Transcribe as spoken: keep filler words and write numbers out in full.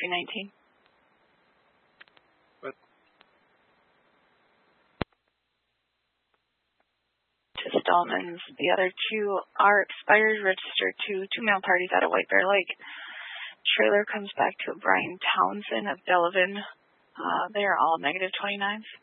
three nineteen. What? To Stallman's. The other two are expired. Registered to two mail parties out of White Bear Lake. Trailer comes back to Brian Townsend of Delavan. Uh, they are all negative twenty-nines.